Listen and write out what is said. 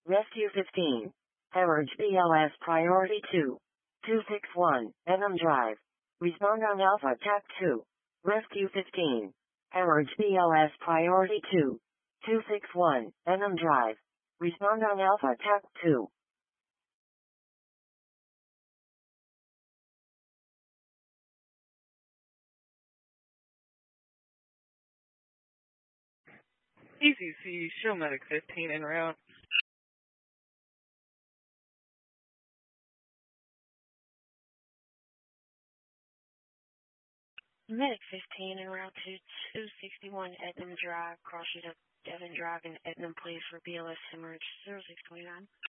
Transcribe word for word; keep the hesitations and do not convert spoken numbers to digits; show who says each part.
Speaker 1: Rescue fifteen. Hemorrhage B L S Priority two. two six one, Edam Drive. Respond on Alpha T A C two. Rescue fifteen. Hemorrhage B L S Priority two. two six one, Edam Drive. Respond on Alpha T A C two.
Speaker 2: E C C, show medic fifteen en route.
Speaker 3: Medic fifteen en route to two sixty-one Edmund Drive, cross it up Devon Drive in Edmund, please, for B L S hemorrhage zero six two nine.